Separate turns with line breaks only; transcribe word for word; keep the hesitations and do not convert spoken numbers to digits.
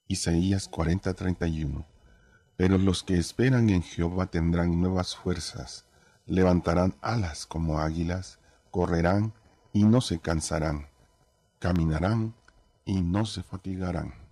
Isaías cuarenta treinta y uno. Pero los que esperan en Jehová tendrán nuevas fuerzas, levantarán alas como águilas, correrán y no se cansarán, caminarán y no se fatigarán.